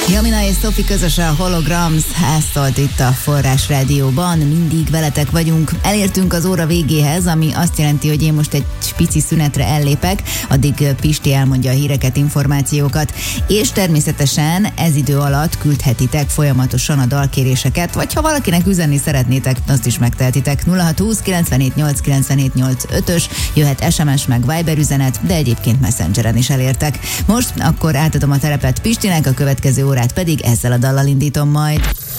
Jamina és Sophie közösen a Holograms, ez szólt itt a Forrás Rádióban, mindig veletek vagyunk. Elértünk az óra végéhez, ami azt jelenti, hogy én most egy pici szünetre ellépek, addig Pisti elmondja a híreket, információkat, és természetesen ez idő alatt küldhetitek folyamatosan a dalkéréseket, vagy ha valakinek üzenni szeretnétek, azt is megtehetitek. 0620 978 978 5-ös, jöhet SMS meg Viber üzenet, de egyébként Messengeren is elértek. Most akkor átadom a terepet Pistinek, a következő órát pedig ezzel a dallal indítom majd.